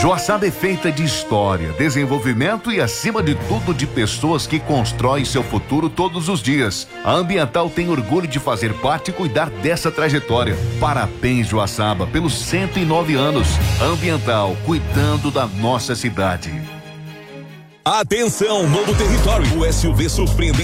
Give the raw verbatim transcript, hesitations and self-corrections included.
Joaçaba é feita de história, desenvolvimento e, acima de tudo, de pessoas que constroem seu futuro todos os dias. A Ambiental tem orgulho de fazer parte e cuidar dessa trajetória. Parabéns, Joaçaba, pelos cento e nove anos. Ambiental, cuidando da nossa cidade. Atenção, novo território. O S U V surpreendente